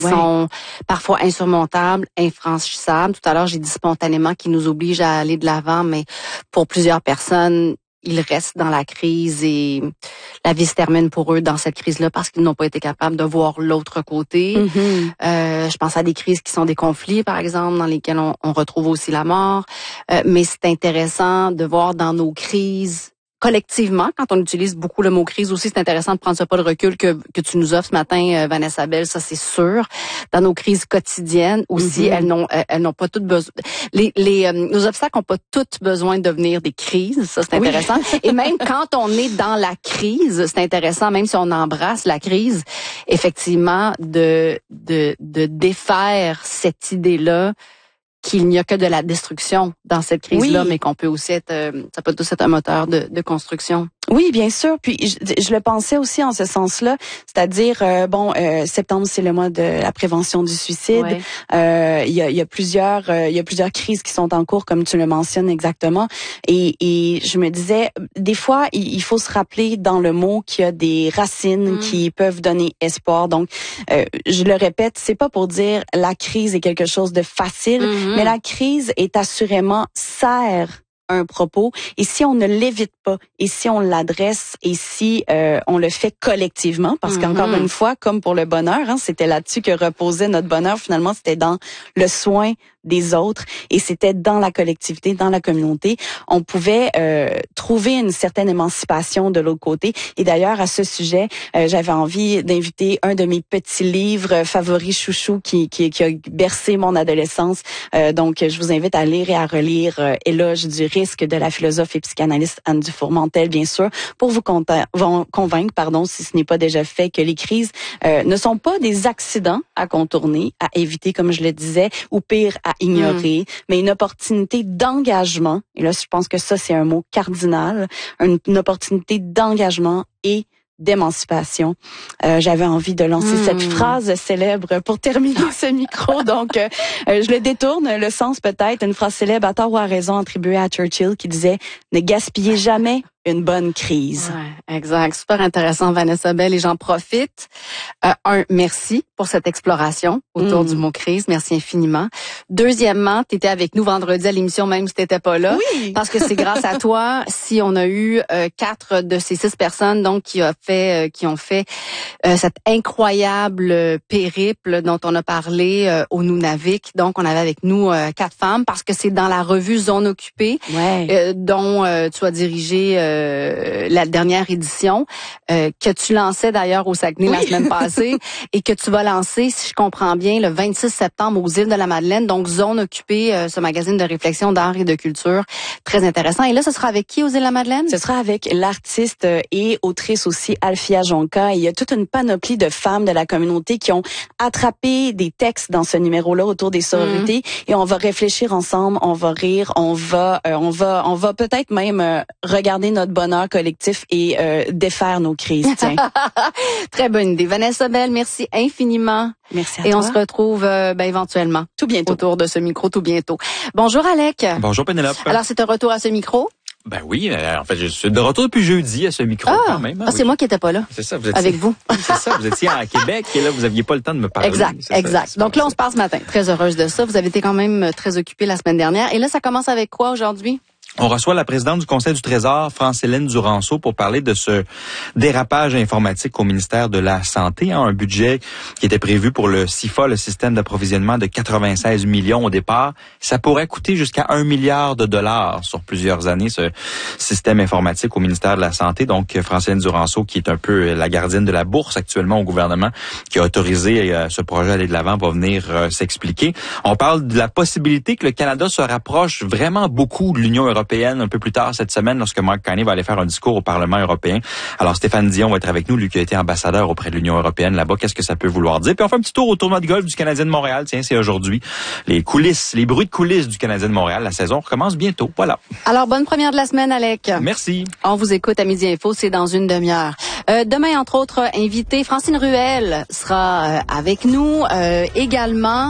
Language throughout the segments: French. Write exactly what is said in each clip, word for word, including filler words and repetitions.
qui ouais. sont parfois insurmontables, infranchissables. Tout à l'heure, j'ai dit spontanément qui nous obligent à aller de l'avant, mais pour plusieurs personnes, ils restent dans la crise et la vie se termine pour eux dans cette crise-là parce qu'ils n'ont pas été capables de voir l'autre côté. Mm-hmm. Euh, je pense à des crises qui sont des conflits, par exemple, dans lesquels on, on retrouve aussi la mort. Euh, mais c'est intéressant de voir dans nos crises collectivement, quand on utilise beaucoup le mot crise aussi, c'est intéressant de prendre ce pas de recul que, que tu nous offres ce matin, euh, Vanessa Bell, ça c'est sûr. Dans nos crises quotidiennes aussi, mm-hmm. elles n'ont elles n'ont pas toutes besoin. Les, les euh, nos obstacles n'ont pas toutes besoin de devenir des crises, ça c'est intéressant. Oui. Et même quand on est dans la crise, c'est intéressant, même si on embrasse la crise, effectivement, de de de défaire cette idée-là qu'il n'y a que de la destruction dans cette crise-là, oui. mais qu'on peut aussi être, euh, ça peut aussi être un moteur de, de construction. Oui, bien sûr. Puis je, je le pensais aussi en ce sens-là, c'est-à-dire euh, bon, euh, septembre c'est le mois de la prévention du suicide. Ouais. Euh, il y a, il y a plusieurs, euh, il y a plusieurs crises qui sont en cours, comme tu le mentionnes exactement. Et, et je me disais, des fois, il, il faut se rappeler dans le mot qu'il y a des racines mm. qui peuvent donner espoir. Donc, euh, je le répète, c'est pas pour dire la crise est quelque chose de facile, mm-hmm. mais la crise est assurément sert un propos, et si on ne l'évite pas, et si on l'adresse, et si euh, on le fait collectivement, parce mm-hmm. qu'encore une fois, comme pour le bonheur, hein, c'était là-dessus que reposait notre bonheur, finalement, c'était dans le soin des autres, et c'était dans la collectivité, dans la communauté, on pouvait euh, trouver une certaine émancipation de l'autre côté. Et d'ailleurs, à ce sujet, euh, j'avais envie d'inviter un de mes petits livres favoris chouchou qui, qui, qui a bercé mon adolescence. Euh, donc, je vous invite à lire et à relire euh, Éloge du risque de la philosophe et psychanalyste Anne Dufour-Mantel, bien sûr, pour vous convaincre, pardon, si ce n'est pas déjà fait, que les crises euh, ne sont pas des accidents à contourner, à éviter, comme je le disais, ou pire, à ignorer, mmh. mais une opportunité d'engagement. Et là, je pense que ça, c'est un mot cardinal, une, une opportunité d'engagement et d'émancipation. Euh, j'avais envie de lancer mmh. cette phrase célèbre pour terminer ce micro. Donc, euh, je le détourne, le sens peut-être, une phrase célèbre à tort ou à raison attribuée à Churchill qui disait « Ne gaspillez jamais une bonne crise. » Ouais, exact. Super intéressant, Vanessa Bell. Et j'en profite. Euh, un, merci pour cette exploration autour mmh. du mot crise. Merci infiniment. Deuxièmement, tu étais avec nous vendredi à l'émission, même si tu n'étais pas là. Oui. Parce que c'est grâce à toi si on a eu euh, quatre de ces six personnes donc qui a fait, euh, qui ont fait euh, cet incroyable périple dont on a parlé euh, au Nunavik. Donc, on avait avec nous euh, quatre femmes parce que c'est dans la revue Zone Occupée ouais. euh, dont euh, tu as dirigé euh, la dernière édition euh, que tu lançais d'ailleurs au Saguenay oui. la semaine passée et que tu vas lancer, si je comprends bien, le vingt-six septembre aux Îles de la Madeleine. Donc, Zone Occupée, euh, ce magazine de réflexion d'art et de culture. Très intéressant. Et là, ce sera avec qui aux Îles de la Madeleine? Ce sera avec l'artiste et autrice aussi Alfia Jonca. Et il y a toute une panoplie de femmes de la communauté qui ont attrapé des textes dans ce numéro-là autour des sororités. Mmh. Et on va réfléchir ensemble, on va rire, on va, euh, on va, on va peut-être même euh, regarder notre bonheur collectif et euh, défaire nos crises. Tiens. Très bonne idée. Vanessa Bell, merci infiniment. Merci à Et toi. on se retrouve euh, ben, éventuellement. Tout bientôt. Autour de ce micro, tout bientôt. Bonjour Alec. Bonjour Pénélope. Alors, c'est un retour à ce micro? Ben oui, euh, en fait, je suis de retour depuis jeudi à ce micro ah, quand même. Hein, ah, oui. C'est moi qui n'étais pas là. C'est ça, vous étiez... Avec vous. C'est ça, vous étiez à Québec et là, vous aviez pas le temps de me parler. Exact, exact. Ça, Donc là, on se passe ce matin. Très heureuse de ça. Vous avez été quand même très occupée la semaine dernière. Et là, ça commence avec quoi aujourd'hui? On reçoit la présidente du Conseil du Trésor, France-Hélène Duranceau, pour parler de ce dérapage informatique au ministère de la Santé. Hein, un budget qui était prévu pour le C I F A, le système d'approvisionnement, de quatre-vingt-seize millions au départ. Ça pourrait coûter jusqu'à un milliard de dollars sur plusieurs années, ce système informatique au ministère de la Santé. Donc, France-Hélène Duranceau, qui est un peu la gardienne de la bourse actuellement au gouvernement, qui a autorisé euh, ce projet à aller de l'avant, va venir euh, s'expliquer. On parle de la possibilité que le Canada se rapproche vraiment beaucoup de l'Union européenne un peu plus tard cette semaine lorsque Mark Carney va aller faire un discours au Parlement européen. Alors Stéphane Dion va être avec nous, lui qui a été ambassadeur auprès de l'Union européenne là-bas. Qu'est-ce que ça peut vouloir dire? Puis on fait un petit tour au tournoi de golf du Canadien de Montréal. Tiens, c'est aujourd'hui. Les coulisses, les bruits de coulisses du Canadien de Montréal. La saison recommence bientôt. Voilà. Alors, bonne première de la semaine, Alec. Merci. On vous écoute à Midi Info, c'est dans une demi-heure. Euh, demain, entre autres, invité, Francine Ruel sera euh, avec nous euh, également.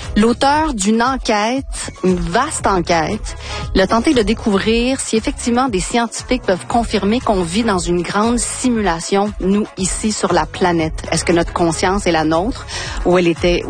L'auteur d'une enquête, une vaste enquête, il a tenté de découvrir si effectivement des scientifiques peuvent confirmer qu'on vit dans une grande simulation, nous, ici, sur la planète. Est-ce que notre conscience est la nôtre ou elle était